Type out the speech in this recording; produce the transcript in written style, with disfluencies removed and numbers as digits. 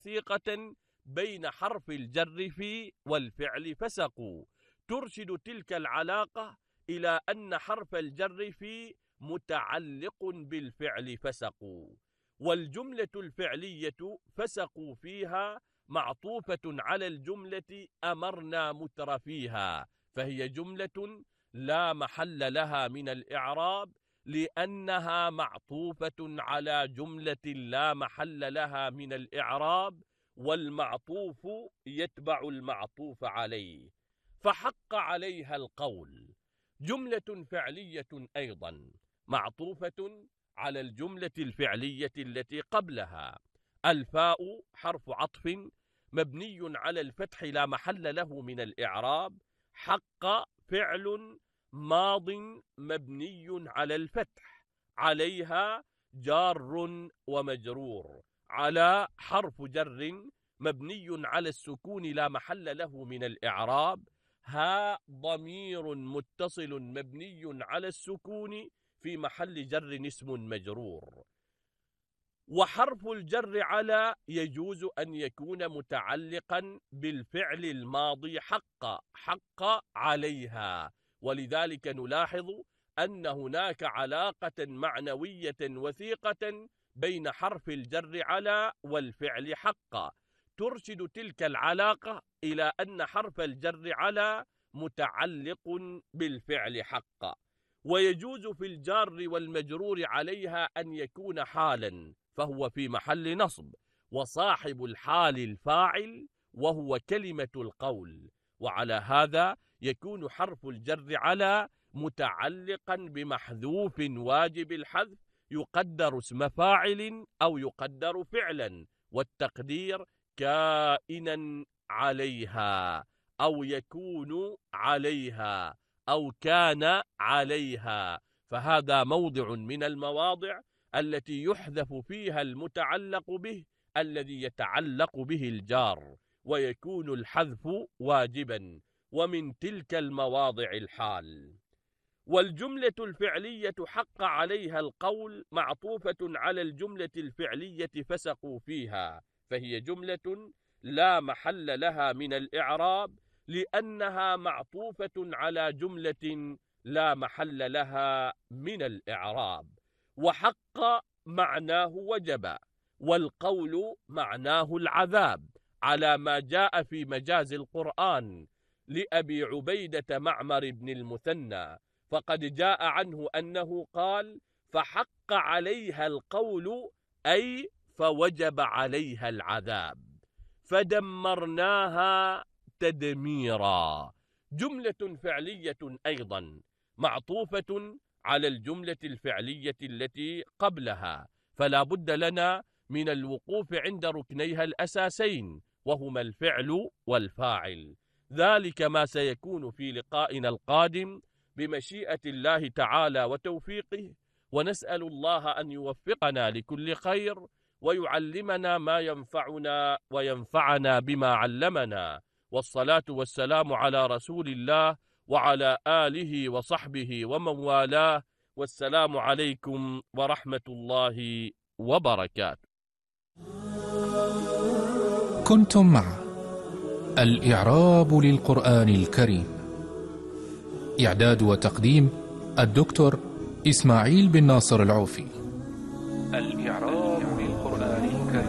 وثيقة بين حرف الجر في والفعل فسقوا. ترشد تلك العلاقة إلى أن حرف الجر في متعلق بالفعل فسقوا. والجملة الفعلية فسقوا فيها معطوفة على الجملة أمرنا مترفيها، فهي جملة لا محل لها من الإعراب لأنها معطوفة على جملة لا محل لها من الإعراب، والمعطوف يتبع المعطوف عليه، فحق عليها القول. جملة فعلية أيضا معطوفة على الجملة الفعلية التي قبلها. الفاء حرف عطف مبني على الفتح لا محل له من الإعراب. حق فعل ماض مبني على الفتح، عليها جار ومجرور. على حرف جر مبني على السكون لا محل له من الإعراب. ها ضمير متصل مبني على السكون في محل جر اسم مجرور. وحرف الجر على يجوز أن يكون متعلقا بالفعل الماضي حق عليها، ولذلك نلاحظ أن هناك علاقة معنوية وثيقة بين حرف الجر على والفعل حق، ترشد تلك العلاقة إلى أن حرف الجر على متعلق بالفعل حق. ويجوز في الجار والمجرور عليها أن يكون حالا، فهو في محل نصب، وصاحب الحال الفاعل وهو كلمة القول. وعلى هذا يكون حرف الجر على متعلقا بمحذوف واجب الحذف يقدر اسم فاعل أو يقدر فعلا، والتقدير كائنا عليها أو يكون عليها أو كان عليها. فهذا موضع من المواضع التي يحذف فيها المتعلق به الذي يتعلق به الجار، ويكون الحذف واجبا، ومن تلك المواضع الحال. والجملة الفعلية حق عليها القول معطوفة على الجملة الفعلية فسقوا فيها، فهي جملة لا محل لها من الإعراب لأنها معطوفة على جملة لا محل لها من الإعراب. وحق معناه وجب، والقول معناه العذاب، على ما جاء في مجاز القرآن لأبي عبيدة معمر بن المثنى، فقد جاء عنه أنه قال: فحق عليها القول، أي فوجب عليها العذاب، فدمرناها تدميرا. جملة فعلية أيضا معطوفة على الجملة الفعلية التي قبلها، فلا بد لنا من الوقوف عند ركنيها الأساسين، وهما الفعل والفاعل. ذلك ما سيكون في لقائنا القادم بمشيئة الله تعالى وتوفيقه، ونسأل الله أن يوفقنا لكل خير ويعلمنا ما ينفعنا وينفعنا بما علمنا. والصلاة والسلام على رسول الله وعلى آله وصحبه ومن والاه، والسلام عليكم ورحمة الله وبركاته. كنتم مع الإعراب للقرآن الكريم، إعداد وتقديم الدكتور إسماعيل بن ناصر العوفي.